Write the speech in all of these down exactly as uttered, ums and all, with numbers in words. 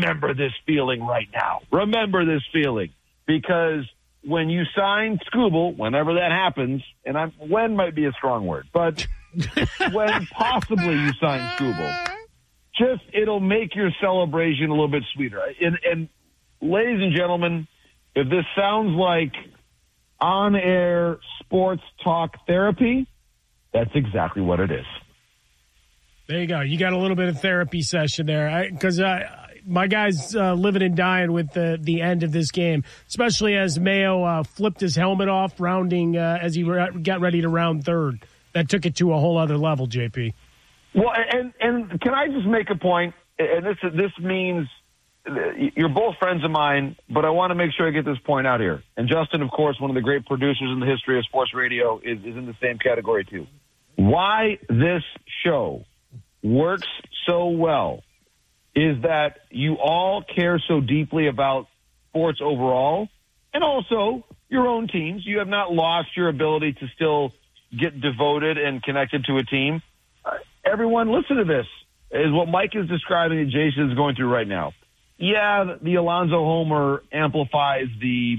remember this feeling right now. Remember this feeling. Because when you sign Skubal, whenever that happens, and I'm, when might be a strong word, but when possibly you sign Skubal, just it'll make your celebration a little bit sweeter. And, and ladies and gentlemen, if this sounds like on-air sports talk therapy, that's exactly what it is. There you go. You got a little bit of therapy session there. Because uh, my guy's uh, living and dying with the, the end of this game, especially as Mayo uh, flipped his helmet off, rounding uh, as he re- got ready to round third. That took it to a whole other level, J P. Well, and, and can I just make a point? And this this means you're both friends of mine, but I want to make sure I get this point out here. And Justin, of course, one of the great producers in the history of sports radio, is, is in the same category too. Why this show works so well is that you all care so deeply about sports overall, and also your own teams. You have not lost your ability to still get devoted and connected to a team. Uh, everyone, listen to this, is what Mike is describing that Jason is going through right now. Yeah, the Alonzo homer amplifies the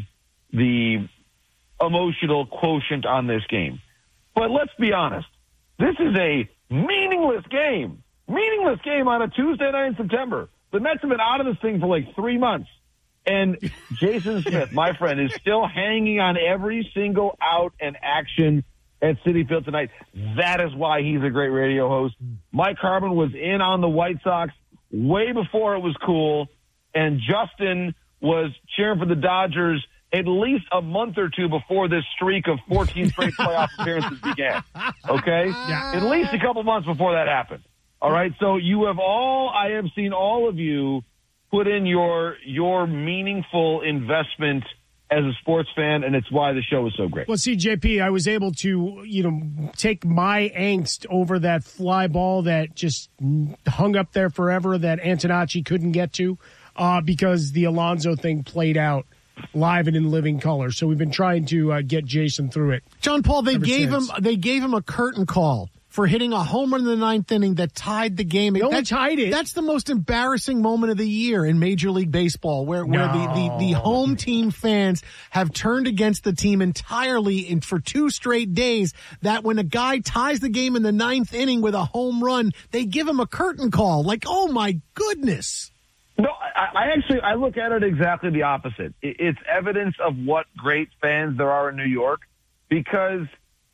the emotional quotient on this game. But let's be honest. This is a meaningless game. Meaningless game on a Tuesday night in September. The Mets have been out of this thing for like three months. And Jason Smith, my friend, is still hanging on every single out and action at Citi Field tonight. That is why he's a great radio host. Mike Harmon was in on the White Sox way before it was cool. And Justin was cheering for the Dodgers at least a month or two before this streak of fourteen straight playoff appearances began. Okay? Yeah. At least a couple months before that happened. All right? So you have all, I have seen all of you put in your your meaningful investment as a sports fan, and it's why the show is so great. Well, see, J P, I was able to, you know, take my angst over that fly ball that just hung up there forever that Antonacci couldn't get to uh, because the Alonzo thing played out live and in living color. So we've been trying to uh, get Jason through it. John Paul, they gave since. him they gave him a curtain call for hitting a home run in the ninth inning that tied the game. They only that, tied it. That's the most embarrassing moment of the year in Major League Baseball, where, where No. the, the, the home team fans have turned against the team entirely in, for two straight days, that when a guy ties the game in the ninth inning with a home run, they give him a curtain call. Like, oh, my goodness. No, I, I actually, I look at it exactly the opposite. It, it's evidence of what great fans there are in New York, because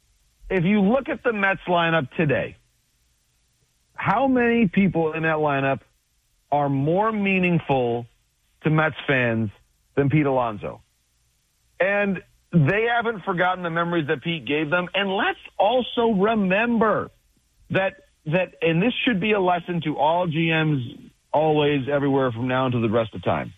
if you look at the Mets lineup today, how many people in that lineup are more meaningful to Mets fans than Pete Alonso? And they haven't forgotten the memories that Pete gave them. And let's also remember that, that, and this should be a lesson to all G Ms always, everywhere from now until the rest of time,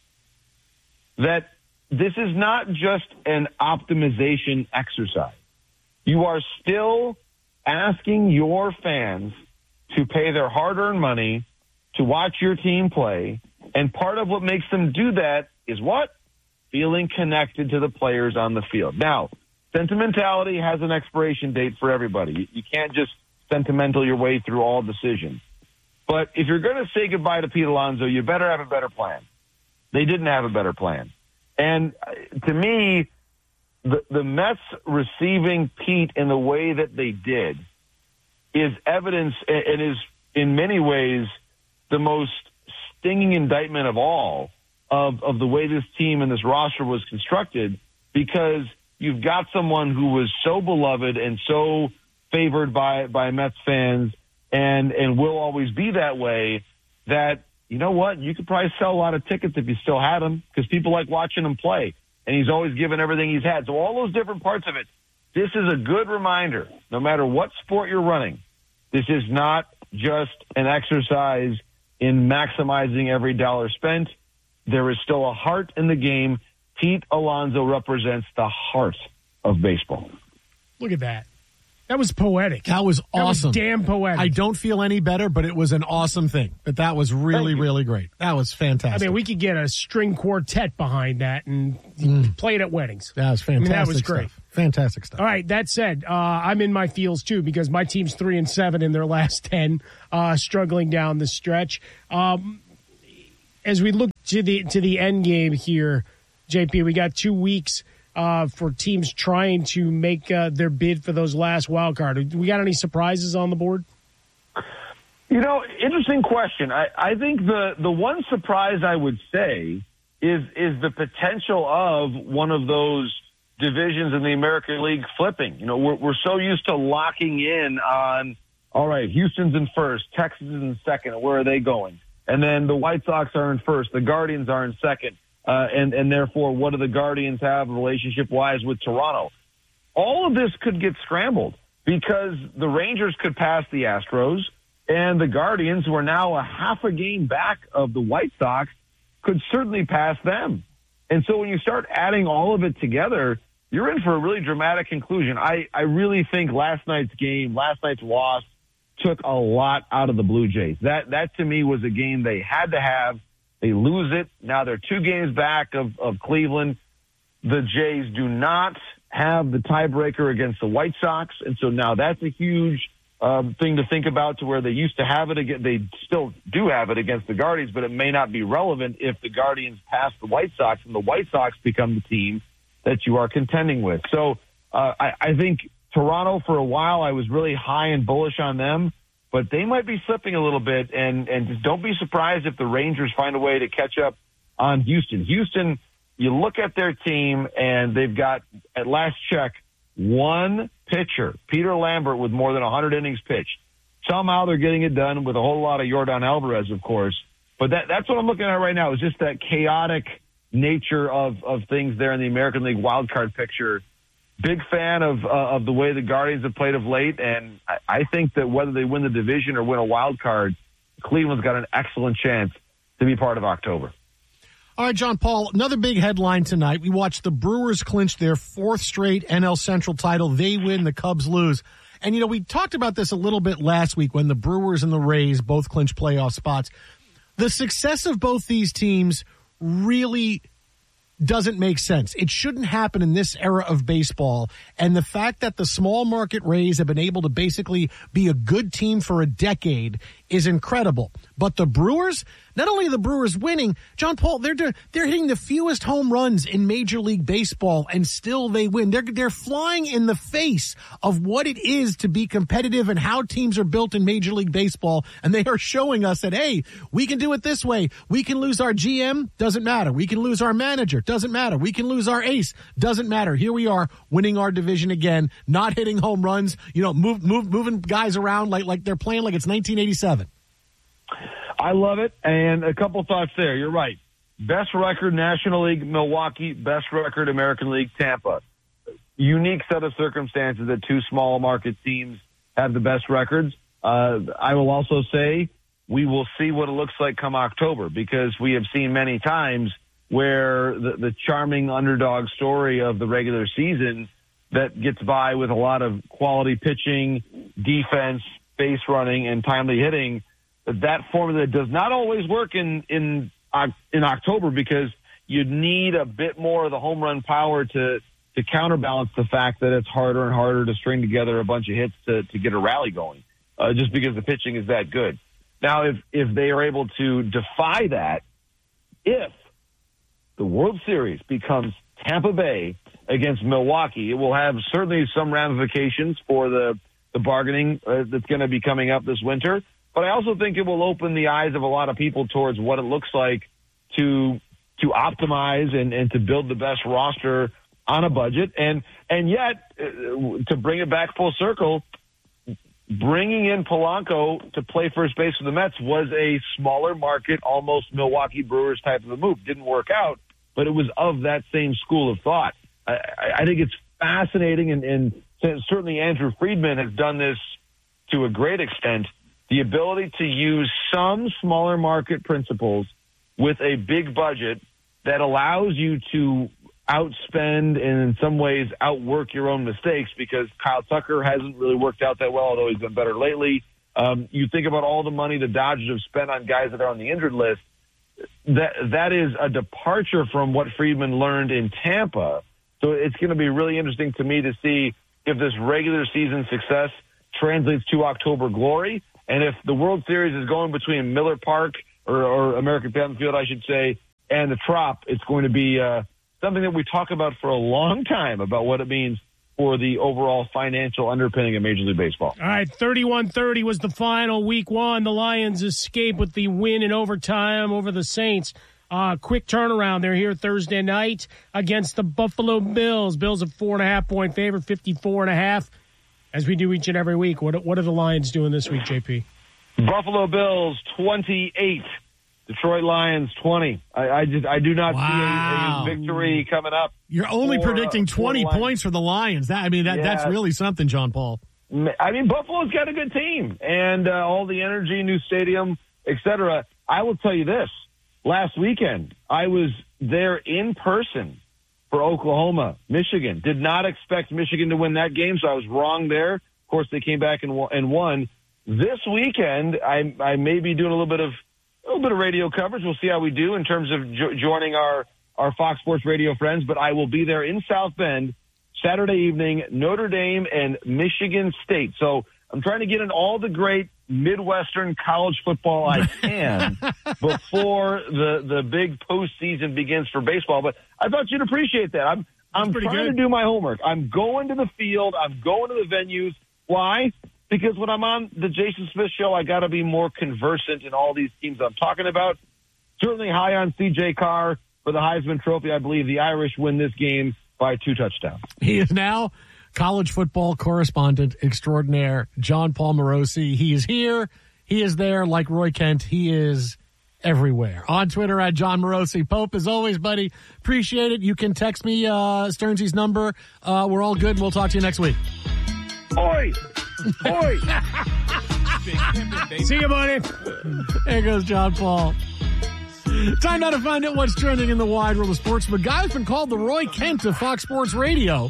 that this is not just an optimization exercise. You are still asking your fans to pay their hard-earned money to watch your team play, and part of what makes them do that is what? Feeling connected to the players on the field. Now, sentimentality has an expiration date for everybody. You can't just sentimental your way through all decisions. But if you're going to say goodbye to Pete Alonso, you better have a better plan. They didn't have a better plan. And to me, The, the Mets receiving Pete in the way that they did is evidence, and is in many ways the most stinging indictment of all of, of the way this team and this roster was constructed, because you've got someone who was so beloved and so favored by, by Mets fans and, and will always be that way, that, you know what, you could probably sell a lot of tickets if you still had him, because people like watching him play. And he's always given everything he's had. So all those different parts of it, this is a good reminder, no matter what sport you're running, this is not just an exercise in maximizing every dollar spent. There is still a heart in the game. Pete Alonso represents the heart of baseball. Look at that. That was poetic. That was awesome. That was damn poetic. I don't feel any better, but it was an awesome thing. But that was really, really great. That was fantastic. I mean, we could get a string quartet behind that and Mm. play it at weddings. That was fantastic. I mean, that was great. Stuff. Fantastic stuff. All right, that said, uh, I'm in my feels too, because my team's three and seven in their last ten, uh, struggling down the stretch. Um, as we look to the to the end game here, J P. We got two weeks uh, for teams trying to make uh, their bid for those last wild card. Do we got any surprises on the board? You know, interesting question. I, I think the, the one surprise I would say is is the potential of one of those divisions in the American League flipping. You know, we're, we're so used to locking in on, all right, Houston's in first, Texas is in second, where are they going? And then the White Sox are in first, the Guardians are in second, uh, and, and therefore what do the Guardians have relationship-wise with Toronto? All of this could get scrambled because the Rangers could pass the Astros, and the Guardians, who are now a half a game back of the White Sox, could certainly pass them. And so when you start adding all of it together, you're in for a really dramatic conclusion. I, I really think last night's game, last night's loss, took a lot out of the Blue Jays. That, that to me, was a game they had to have. They lose it. Now they're two games back of, of Cleveland. The Jays do not have the tiebreaker against the White Sox, and so now that's a huge Um, thing to think about, to where they used to have it again. They still do have it against the Guardians, but it may not be relevant if the Guardians pass the White Sox and the White Sox become the team that you are contending with. So uh, I, I think Toronto, for a while, I was really high and bullish on them, but they might be slipping a little bit, and, and just don't be surprised if the Rangers find a way to catch up on Houston. Houston, you look at their team, and they've got, at last check, one pitcher, Peter Lambert, with more than one hundred innings pitched. Somehow they're getting it done with a whole lot of Yordan Alvarez, of course. But that, that's what I'm looking at right now, is just that chaotic nature of, of things there in the American League wildcard picture. Big fan of uh, of the way the Guardians have played of late, and I, I think that whether they win the division or win a wild card, Cleveland's got an excellent chance to be part of October. All right, John Paul, another big headline tonight. We watched the Brewers clinch their fourth straight N L Central title. They win, the Cubs lose. And, you know, we talked about this a little bit last week when the Brewers and the Rays both clinched playoff spots. The success of both these teams really doesn't make sense. It shouldn't happen in this era of baseball. And the fact that the small market Rays have been able to basically be a good team for a decade is incredible. But the Brewers, not only are the Brewers winning, John Paul, they're they're hitting the fewest home runs in Major League Baseball, and still they win. They're they're flying in the face of what it is to be competitive and how teams are built in Major League Baseball, and they are showing us that, hey, we can do it this way. We can lose our G M, doesn't matter. We can lose our manager, doesn't matter. We can lose our ace, doesn't matter. Here we are, winning our division again, not hitting home runs, you know, move, move, moving guys around like like they're playing like it's nineteen eighty-seven. I love it, and a couple thoughts there. You're right. Best record, National League, Milwaukee. Best record, American League, Tampa. Unique set of circumstances that two small market teams have the best records. Uh, I will also say we will see what it looks like come October, because we have seen many times where the, the charming underdog story of the regular season that gets by with a lot of quality pitching, defense, base running, and timely hitting, that formula does not always work in, in, in October, because you need a bit more of the home run power to, to counterbalance the fact that it's harder and harder to string together a bunch of hits to, to get a rally going, uh, just because the pitching is that good. Now, if, if they are able to defy that, if the World Series becomes Tampa Bay against Milwaukee, it will have certainly some ramifications for the, the bargaining uh, that's going to be coming up this winter. But I also think it will open the eyes of a lot of people towards what it looks like to to optimize and, and to build the best roster on a budget. And and yet, uh, to bring it back full circle, bringing in Polanco to play first base for the Mets was a smaller market, almost Milwaukee Brewers type of a move. Didn't work out, but it was of that same school of thought. I, I think it's fascinating, and, and certainly Andrew Friedman has done this to a great extent. The ability to use some smaller market principles with a big budget that allows you to outspend and in some ways outwork your own mistakes, because Kyle Tucker hasn't really worked out that well, although he's been better lately. Um, you think about all the money the Dodgers have spent on guys that are on the injured list. That that is a departure from what Friedman learned in Tampa. So it's going to be really interesting to me to see if this regular season success translates to October glory. And if the World Series is going between Miller Park or, or American Family Field, I should say, and the Trop, it's going to be uh, something that we talk about for a long time about what it means for the overall financial underpinning of Major League Baseball. All right, thirty-one thirty was the final. Week one, the Lions escape with the win in overtime over the Saints. Uh, quick turnaround. They're here Thursday night against the Buffalo Bills. Bills a four and a half point favorite, fifty-four and a half. As we do each and every week, what, what are the Lions doing this week, J P? Buffalo Bills twenty-eight, Detroit Lions twenty. I, I just I do not wow. see a, a victory coming up. You're only for, predicting uh, twenty for points for the Lions. That I mean that yeah. that's really something, John Paul. I mean, Buffalo's got a good team and uh, all the energy, new stadium, et cetera. I will tell you this: last weekend I was there in person for Oklahoma, Michigan. Did not expect Michigan to win that game, so I was wrong there. Of course, they came back and, and won. This weekend, I, I may be doing a little bit of a little bit of radio coverage. We'll see how we do in terms of jo- joining our, our Fox Sports Radio friends. But I will be there in South Bend Saturday evening, Notre Dame and Michigan State. So I'm trying to get in all the great Midwestern college football I can before the, the big postseason begins for baseball. But I thought you'd appreciate that. I'm I'm trying good. to do my homework. I'm going to the field. I'm going to the venues. Why? Because when I'm on the Jason Smith Show, I got to be more conversant in all these teams I'm talking about. Certainly high on C J Carr for the Heisman Trophy. I believe the Irish win this game by two touchdowns. He is now college football correspondent extraordinaire, John Paul Morosi. He is here. He is there like Roy Kent. He is everywhere. On Twitter at John Morosi. Pope, as always, buddy, appreciate it. You can text me uh, Stearnsy's number. Uh, we're all good. We'll talk to you next week. Oi! Oi! See you, buddy. There goes John Paul. Time now to find out what's trending in the wide world of sports. The guy who's been called the Roy Kent of Fox Sports Radio.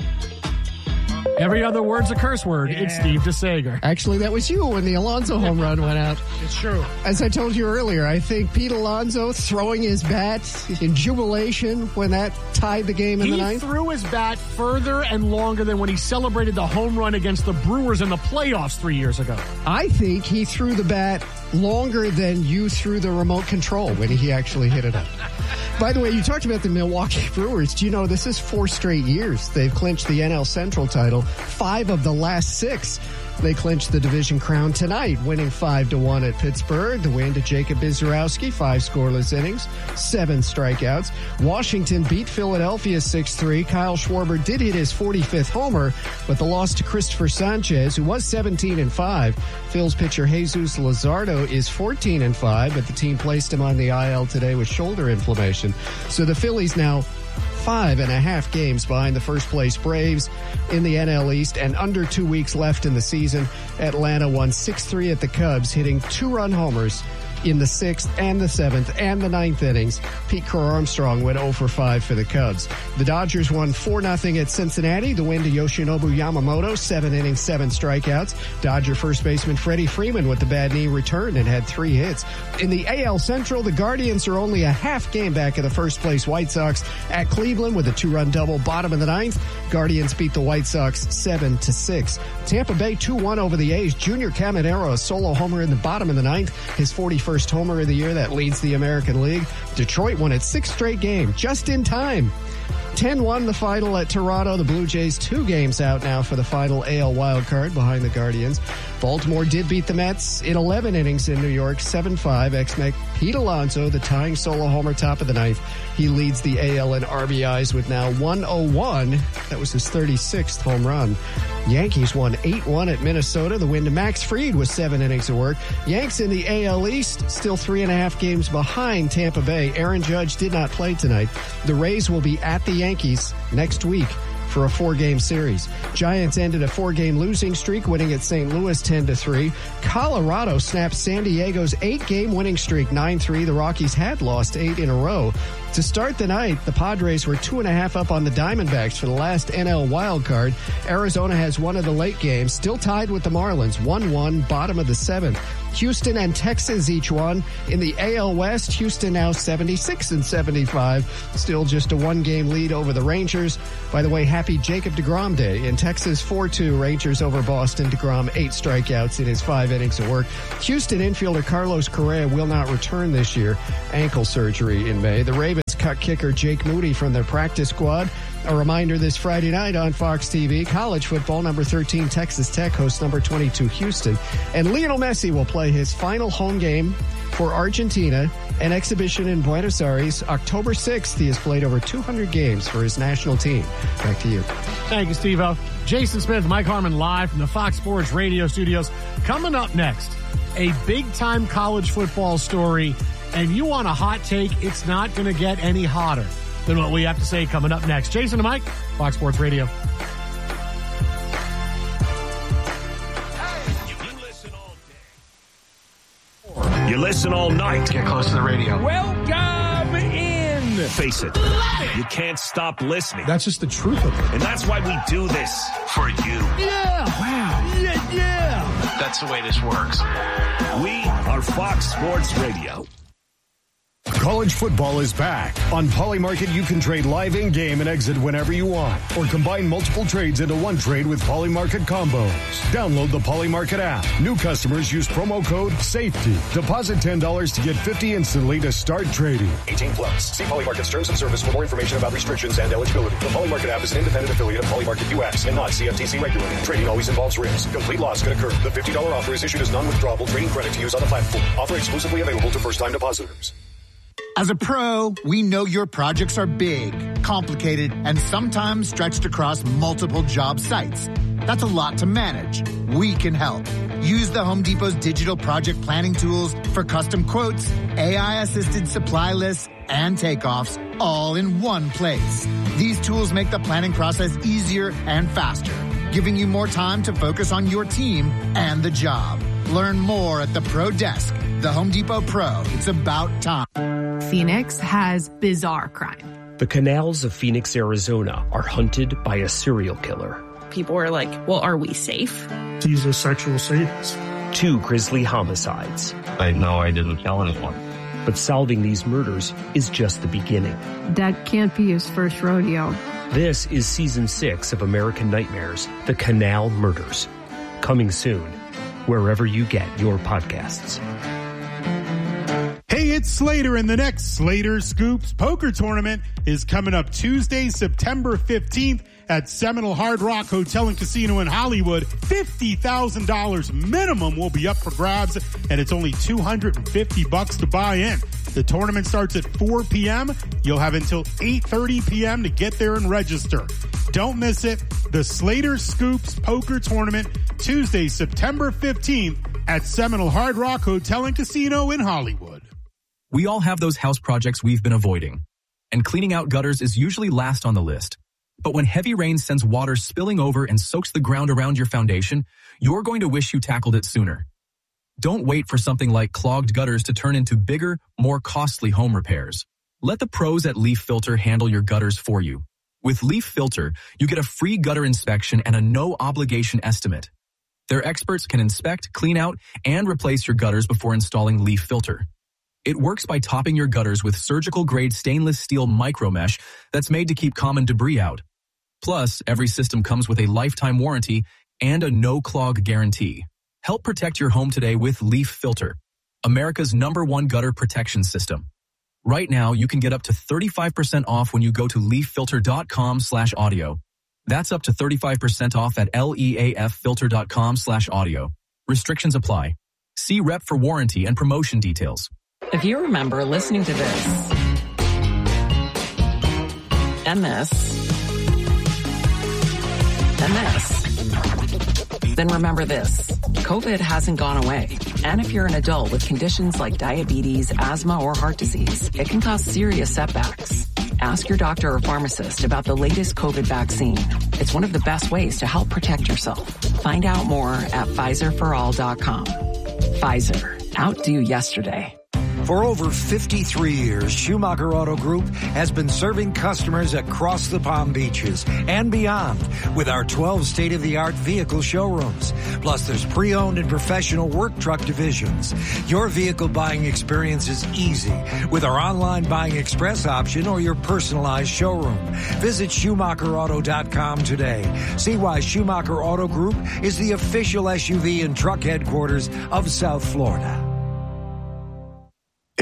Every other word's a curse word. Yeah. It's Steve DeSager. Actually, that was you when the Alonso home run went out. It's true. As I told you earlier, I think Pete Alonso throwing his bat in jubilation when that tied the game in he the ninth. He threw his bat further and longer than when he celebrated the home run against the Brewers in the playoffs three years ago. I think he threw the bat longer than you threw the remote control when he actually hit it up. By the way, you talked about the Milwaukee Brewers. Do you know this is four straight years they've clinched the N L Central title? Five of the last six. They clinched the division crown tonight, winning five to one at Pittsburgh. The win to Jacob Bizarowski, five scoreless innings, seven strikeouts. Washington beat Philadelphia six three. Kyle Schwarber did hit his forty-fifth homer, but the loss to Christopher Sanchez, who was seventeen and five. Phil's pitcher Jesus Luzardo is fourteen and five, but the team placed him on the I L today with shoulder inflammation. So the Phillies now five and a half games behind the first place Braves in the N L East, and under two weeks left in the season. Atlanta won six three at the Cubs, hitting two-run homers in the sixth and the seventh and the ninth innings. Pete Crow-Armstrong went oh for five for the Cubs. The Dodgers won four nothing at Cincinnati. The win to Yoshinobu Yamamoto, seven innings, seven strikeouts. Dodger first baseman Freddie Freeman with the bad knee returned and had three hits. In the A L Central, the Guardians are only a half game back of the first place White Sox at Cleveland with a two-run double bottom of the ninth. Guardians beat the White Sox seven to six. Tampa Bay two one over the A's. Junior Caminero, a solo homer in the bottom of the ninth. His forty-first homer of the year. That leads the American League. Detroit won its sixth straight game just in time. ten one the final at Toronto. The Blue Jays two games out now for the final A L wild card behind the Guardians. Baltimore did beat the Mets in eleven innings in New York, seven five. Ex-Met Pete Alonso, the tying solo homer top of the ninth. He leads the A L in R B Is with now one oh one. That was his thirty-sixth home run. Yankees won eight one at Minnesota. The win to Max Fried was seven innings of work. Yanks in the A L East, still three and a half games behind Tampa Bay. Aaron Judge did not play tonight. The Rays will be at the Yankees next week for a four-game series. Giants ended a four-game losing streak, winning at Saint Louis ten to three. Colorado snapped San Diego's eight-game winning streak, nine three. The Rockies had lost eight in a row. To start the night, the Padres were two and a half up on the Diamondbacks for the last N L wild card. Arizona has one of the late games, still tied with the Marlins, one one, bottom of the seventh. Houston and Texas each won. In the A L West, Houston now seventy-six and seventy-five. Still just a one-game lead over the Rangers. By the way, happy Jacob deGrom Day. In Texas, four two, Rangers over Boston. DeGrom, eight strikeouts in his five innings of work. Houston infielder Carlos Correa will not return this year. Ankle surgery in May. The Ravens cut kicker Jake Moody from their practice squad. A reminder this Friday night on Fox T V, college football, number thirteen Texas Tech hosts number twenty-two Houston. And Lionel Messi will play his final home game for Argentina, an exhibition in Buenos Aires. October sixth, he has played over two hundred games for his national team. Back to you. Thank you, Steve-O. Jason Smith, Mike Harmon live from the Fox Sports Radio studios. Coming up next, a big-time college football story, and you want a hot take, it's not going to get any hotter than what we have to say coming up next. Jason and Mike, Fox Sports Radio. You listen all night. Get close to the radio. Welcome in. Face it, you can't stop listening. That's just the truth of it. And that's why we do this for you. Yeah. Wow. Yeah, yeah. That's the way this works. We are Fox Sports Radio. College football is back. On Polymarket, you can trade live in-game and exit whenever you want, or combine multiple trades into one trade with Polymarket combos. Download the Polymarket app. New customers use promo code SAFETY. Deposit ten dollars to get fifty dollars instantly to start trading. eighteen plus. See Polymarket's terms of service for more information about restrictions and eligibility. The Polymarket app is an independent affiliate of Polymarket U S and not C F T C regulated. Trading always involves risk. Complete loss could occur. The fifty dollars offer is issued as non-withdrawable trading credit to use on the platform. Offer exclusively available to first-time depositors. As a pro, we know your projects are big, complicated, and sometimes stretched across multiple job sites. That's a lot to manage. We can help. Use the Home Depot's digital project planning tools for custom quotes, A I-assisted supply lists, and takeoffs all in one place. These tools make the planning process easier and faster, giving you more time to focus on your team and the job. Learn more at the Pro Desk. The Home Depot Pro. It's about time. Phoenix has bizarre crime. The canals of Phoenix, Arizona are hunted by a serial killer. People were like, well, are we safe? He's a sexual sadist. Two grisly homicides. I know I didn't kill anyone. But solving these murders is just the beginning. That can't be his first rodeo. This is season six of American Nightmares, The Canal Murders. Coming soon, wherever you get your podcasts. Hey, it's Slater, and the next Slater Scoops Poker Tournament is coming up Tuesday, September fifteenth at Seminole Hard Rock Hotel and Casino in Hollywood. fifty thousand dollars minimum will be up for grabs, and it's only two hundred fifty bucks to buy in. The tournament starts at four p.m. You'll have until eight thirty p.m. to get there and register. Don't miss it. The Slater Scoops Poker Tournament, Tuesday, September fifteenth at Seminole Hard Rock Hotel and Casino in Hollywood. We all have those house projects we've been avoiding, and cleaning out gutters is usually last on the list. But when heavy rain sends water spilling over and soaks the ground around your foundation, you're going to wish you tackled it sooner. Don't wait for something like clogged gutters to turn into bigger, more costly home repairs. Let the pros at Leaf Filter handle your gutters for you. With Leaf Filter, you get a free gutter inspection and a no-obligation estimate. Their experts can inspect, clean out, and replace your gutters before installing Leaf Filter. It works by topping your gutters with surgical-grade stainless steel micromesh that's made to keep common debris out. Plus, every system comes with a lifetime warranty and a no-clog guarantee. Help protect your home today with Leaf Filter, America's number one gutter protection system. Right now, you can get up to thirty-five percent off when you go to leaffilter.com slash audio. That's up to thirty-five percent off at leaffilter.com slash audio. Restrictions apply. See rep for warranty and promotion details. If you remember listening to this and this and this, then remember this. COVID hasn't gone away. And if you're an adult with conditions like diabetes, asthma, or heart disease, it can cause serious setbacks. Ask your doctor or pharmacist about the latest COVID vaccine. It's one of the best ways to help protect yourself. Find out more at Pfizer for all dot com. Pfizer. Outdo yesterday. For over fifty-three years, Schumacher Auto Group has been serving customers across the Palm Beaches and beyond with our twelve state-of-the-art vehicle showrooms. Plus, there's pre-owned and professional work truck divisions. Your vehicle buying experience is easy with our online buying express option or your personalized showroom. Visit Schumacher Auto dot com today. See why Schumacher Auto Group is the official S U V and truck headquarters of South Florida.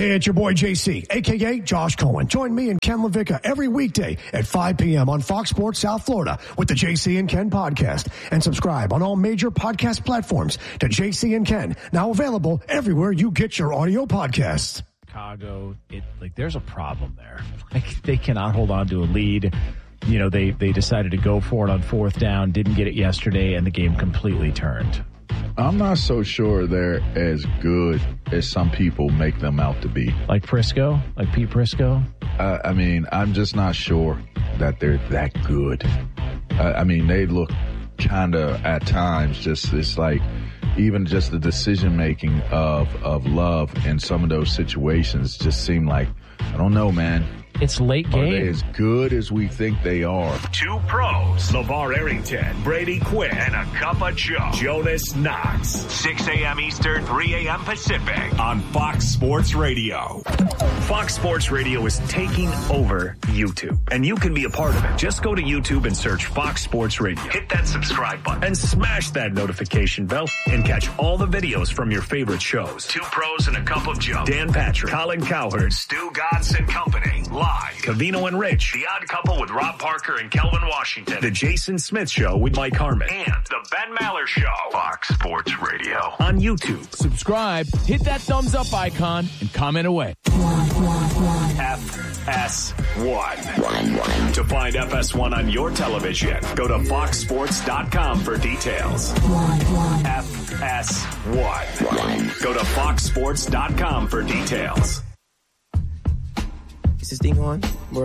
It's your boy J C, a k a. Josh Cohen. Join me and Ken LaVicka every weekday at five p.m. on Fox Sports South Florida with the J C and Ken podcast. And subscribe on all major podcast platforms to J C and Ken, now available everywhere you get your audio podcasts. Chicago, it like there's a problem there. Like they cannot hold on to a lead. You know, they, they decided to go for it on fourth down, didn't get it yesterday, and the game completely turned. I'm not so sure they're as good as some people make them out to be. Like Prisco? Like Pete Prisco? Uh, I mean, I'm just not sure that they're that good. Uh, I mean, they look kind of at times just, it's like even just the decision making of, of Love in some of those situations just seem like, I don't know, man. It's late game. Are they as good as we think they are? Two pros, LeVar Arrington, Brady Quinn, and a cup of Joe, Jonas Knox. six a.m. Eastern, three a.m. Pacific on Fox Sports Radio. Fox Sports Radio is taking over YouTube, and you can be a part of it. Just go to YouTube and search Fox Sports Radio. Hit that subscribe button and smash that notification bell and catch all the videos from your favorite shows. Two pros and a cup of Joe. Dan Patrick, Colin Cowherd, Stu Gatz and Company. Live. Covino and Rich, The Odd Couple with Rob Parker and Kelvin Washington, The Jason Smith Show with Mike Harmon, and The Ben Maller Show. Fox Sports Radio on YouTube. Subscribe, hit that thumbs up icon, and comment away. F S one. To find F S one on your television, go to fox sports dot com for details. F S one. Go to fox sports dot com for details. Is this thing on?